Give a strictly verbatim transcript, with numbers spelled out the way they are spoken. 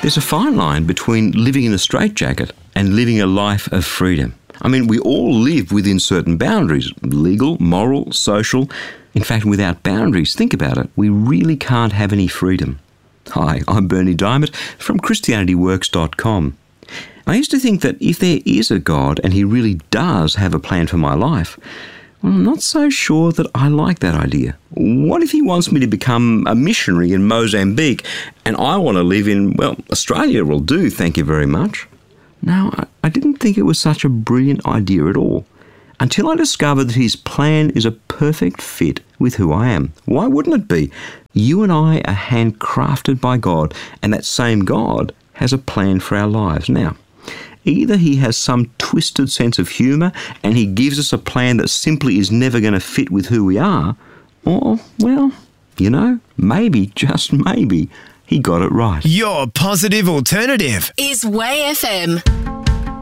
There's a fine line between living in a straitjacket and living a life of freedom. I mean, we all live within certain boundaries, legal, moral, social. In fact, without boundaries, think about it, we really can't have any freedom. Hi, I'm Bernie Diamond from Christianity Works dot com. I used to think that if there is a God and he really does have a plan for my life, well, I'm not so sure that I like that idea. What if he wants me to become a missionary in Mozambique and I want to live in, well, Australia will do, thank you very much. No, I, I didn't think it was such a brilliant idea at all, until I discovered that his plan is a perfect fit with who I am. Why wouldn't it be? You and I are handcrafted by God, and that same God has a plan for our lives. Now, either he has some twisted sense of humour and he gives us a plan that simply is never going to fit with who we are, or, well, you know, maybe, just maybe, he got it right. Your positive alternative is Way F M.